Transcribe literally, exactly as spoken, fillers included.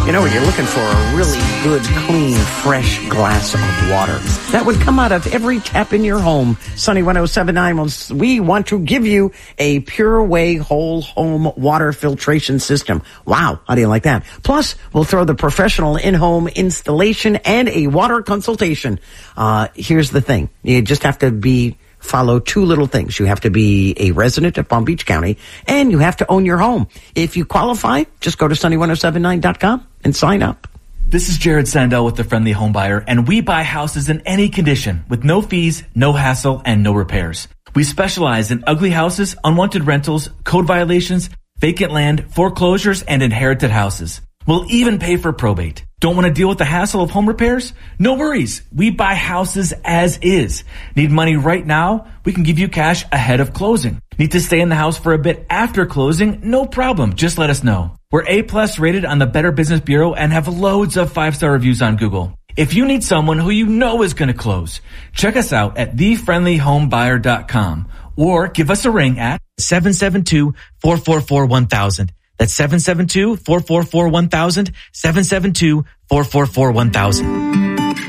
You know, you're looking for a really good, clean, fresh glass of water that would come out of every tap in your home. Sunny one oh seven point nine, we want to give you a Pure Way whole home water filtration system. Wow, how do you like that? Plus, we'll throw the professional in-home installation and a water consultation. Uh, here's the thing. You just have to be... follow two little things. You have to be a resident of Palm Beach County, and you have to own your home. If you qualify, just go to sunny one oh seven nine dot com and sign up. This is Jared Sandell with the Friendly Home Buyer, and we buy houses in any condition with no fees, no hassle, and no repairs. We specialize in ugly houses, unwanted rentals, code violations, vacant land, foreclosures, and inherited houses. We'll even pay for probate. Don't want to deal with the hassle of home repairs? No worries. We buy houses as is. Need money right now? We can give you cash ahead of closing. Need to stay in the house for a bit after closing? No problem. Just let us know. We're A-plus rated on the Better Business Bureau and have loads of five-star reviews on Google. If you need someone who you know is going to close, check us out at the friendly home buyer dot com or give us a ring at seven seven two, four four four, one thousand. That's seven seven two, four four four, one thousand, seven seven two, four four four, one thousand.